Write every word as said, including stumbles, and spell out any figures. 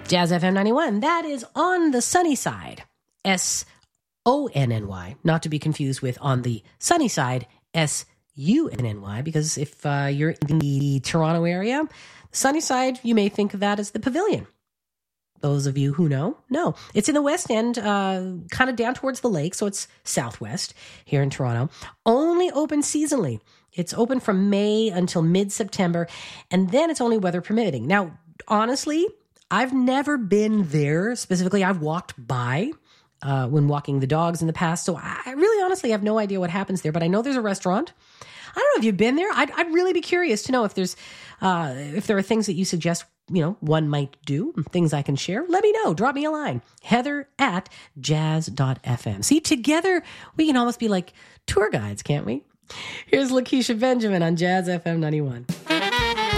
Jazz F M ninety-one, that is on the sunny side. S O N N Y, not to be confused with on the sunny side, S U N N Y, because if uh, you're in the Toronto area, the sunny side, you may think of that as the Pavilion. Those of you who know, know. It's in the West End, uh, kind of down towards the lake, so it's southwest here in Toronto. Only open seasonally. It's open from May until mid-September, and then it's only weather permitting. Now, honestly, I've never been there specifically. I've walked by uh, when walking the dogs in the past, so I really honestly have no idea what happens there, but I know there's a restaurant. I don't know if you've been there. I'd, I'd really be curious to know if there's uh, if there are things that you suggest, you know, one might do, things I can share. Let me know. Drop me a line. Heather at jazz dot f m. See, together we can almost be like tour guides, can't we? Here's Lakeisha Benjamin on Jazz F M ninety-one.